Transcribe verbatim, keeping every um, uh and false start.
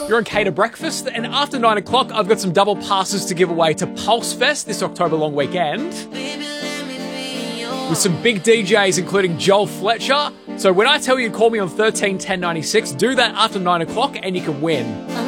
You're on Cater Breakfast, and after nine o'clock, I've got some double passes to give away to Pulse Fest this October long weekend. With some big D Js, including Joel Fletcher. So when I tell you to call me on thirteen ten ninety-six, do that after nine o'clock and you can win.